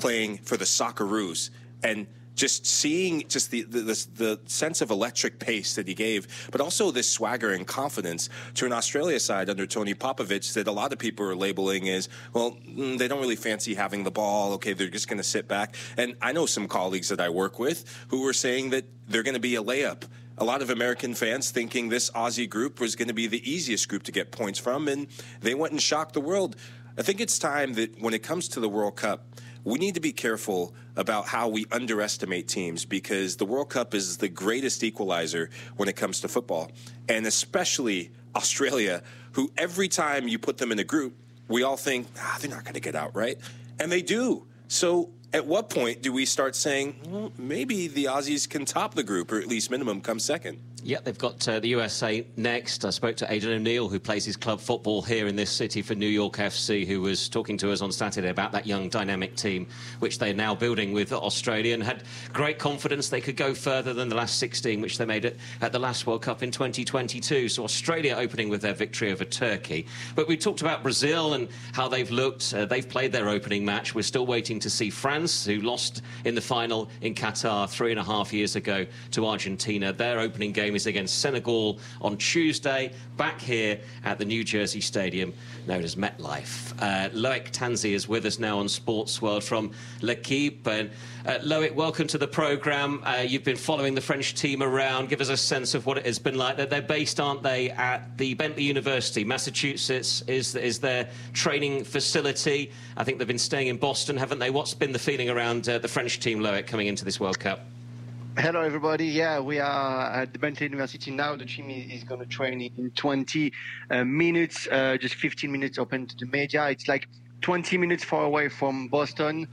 playing for the Socceroos, and just seeing just the sense of electric pace that he gave, but also this swagger and confidence to an Australia side under Tony Popovich that a lot of people are labeling as, well, they don't really fancy having the ball. Okay, they're just going to sit back. And I know some colleagues that I work with who were saying that they're going to be a layup. A lot of American fans thinking this Aussie group was going to be the easiest group to get points from, and they went and shocked the world. I think it's time that when it comes to the World Cup, we need to be careful about how we underestimate teams, because the World Cup is the greatest equalizer when it comes to football, and especially Australia, who every time you put them in a group, we all think, they're not going to get out, right? And they do. So at what point do we start saying, well, maybe the Aussies can top the group, or at least minimum come second? Yeah, they've got the USA next. I spoke to Aidan O'Neill, who plays his club football here in this city for New York FC, who was talking to us on Saturday about that young dynamic team, which they're now building with Australia, and had great confidence they could go further than the last 16, which they made it at the last World Cup in 2022. So Australia opening with their victory over Turkey. But we talked about Brazil and how they've looked. They've played their opening match. We're still waiting to see France, who lost in the final in Qatar 3.5 years ago to Argentina. Their opening game is against Senegal on Tuesday, back here at the New Jersey Stadium known as MetLife. Loic Tanzi is with us now on Sports World from L'Equipe. And Loic, welcome to the programme. You've been following the French team around. Give us a sense of what it has been like. They're based, aren't they, at the Bentley University, Massachusetts is their training facility. I think they've been staying in Boston, haven't they? What's been the feeling around the French team, Loic, coming into this World Cup? Hello, everybody. Yeah, we are at the Bentley University now. The team is going to train in 20 minutes, just 15 minutes open to the media. It's like 20 minutes far away from Boston,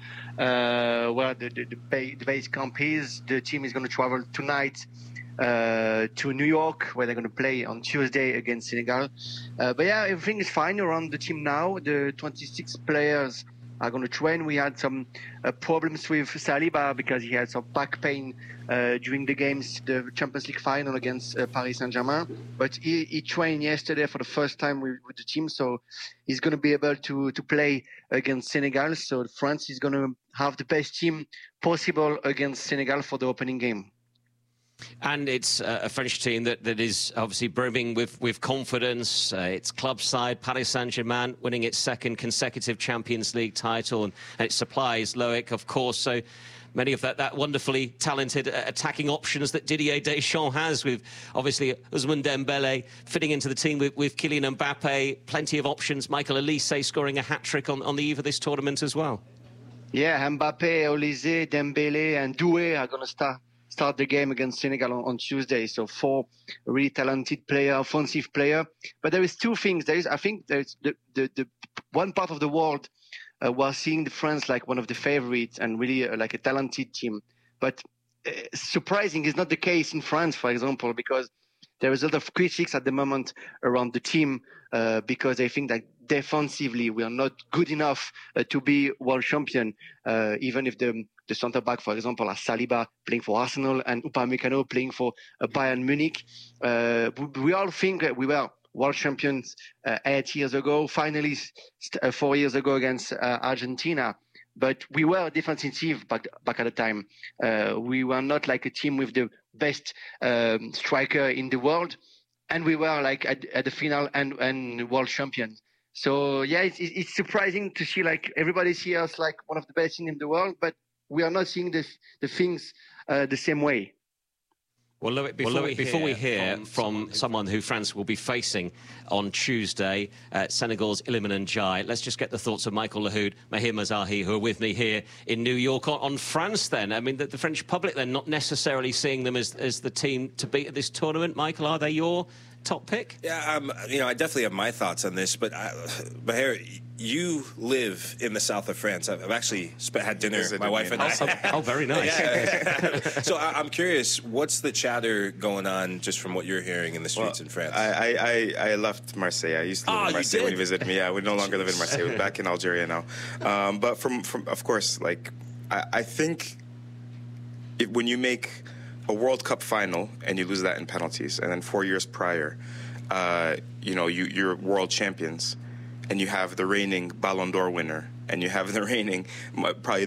where the base camp is. The team is going to travel tonight to New York, where they're going to play on Tuesday against Senegal. But yeah, everything is fine around the team now. The 26 players are going to train. We had some problems with Saliba because he had some back pain during the games, the Champions League final against Paris Saint-Germain. But he trained yesterday for the first time with the team, so he's going to be able to play against Senegal. So France is going to have the best team possible against Senegal for the opening game. And it's a French team that is obviously brimming with confidence. Its club side, Paris Saint-Germain, winning its second consecutive Champions League title, and it supplies Loic, of course. So many of that wonderfully talented attacking options that Didier Deschamps has, with obviously Ousmane Dembele fitting into the team with Kylian Mbappe. Plenty of options. Michael Olise scoring a hat-trick on the eve of this tournament as well. Yeah, Mbappe, Olise, Dembele and Doué are going to start the game against Senegal on Tuesday. So 4 really talented player, offensive player. But there is 2 things. I think there's the one part of the world was seeing the France like one of the favorites and really like a talented team. But surprising is not the case in France, for example, because there is a lot of critics at the moment around the team because they think that defensively we are not good enough to be world champion, even if the centre back, for example, are Saliba playing for Arsenal and Upamecano playing for Bayern Munich. We all think that we were world champions 8 years ago, finally 4 years ago against Argentina. But we were defensive back at the time. We were not like a team with the best striker in the world, and we were like at the final and world champions. So yeah, it's surprising to see like everybody sees us like one of the best teams in the world, but we are not seeing the things the same way. Well, Loic, before we hear from someone who France will be facing on Tuesday, Senegal's Iliman Ndiaye, let's just get the thoughts of Michael Lahoud, Mahir Mazahi, who are with me here in New York. On France, then, I mean, the French public, they're not necessarily seeing them as the team to beat at this tournament. Michael, are they your top pick? Yeah, I definitely have my thoughts on this, but Mahir, you live in the south of France. I've actually had dinner, my wife and I. Oh, very nice. Yeah. So I'm curious, what's the chatter going on just from what you're hearing in the streets in France? I left Marseille. I used to live in Marseille when you visited me. Yeah, we no longer live in Marseille. We're back in Algeria now. But from of course, like, I think when you make a World Cup final and you lose that in penalties, and then 4 years prior, you're world champions, and you have the reigning Ballon d'Or winner, and you have the reigning, probably